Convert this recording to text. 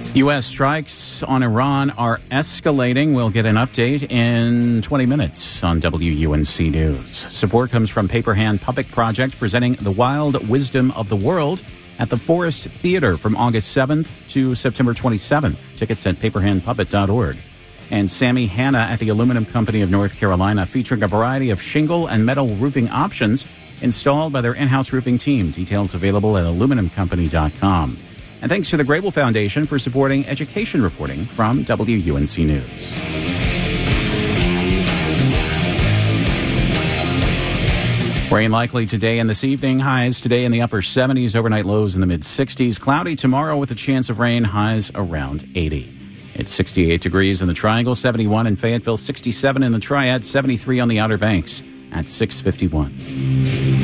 U.S. strikes on Iran are escalating. We'll get an update in 20 minutes on WUNC News. Support comes from Paper Hand Puppet Project, presenting The Wild Wisdom of the World at the Forest Theater from August 7th to September 27th. Tickets at paperhandpuppet.org. And Sammy Hanna at the Aluminum Company of North Carolina, featuring a variety of shingle and metal roofing options installed by their in-house roofing team. Details available at aluminumcompany.com. And thanks to the Grable Foundation for supporting education reporting from WUNC News. Rain likely today and this evening. Highs today in the upper 70s, overnight lows in the mid-60s. Cloudy tomorrow with a chance of rain, highs around 80. It's 68 degrees in the Triangle, 71 in Fayetteville, 67 in the Triad, 73 on the Outer Banks at 6:51.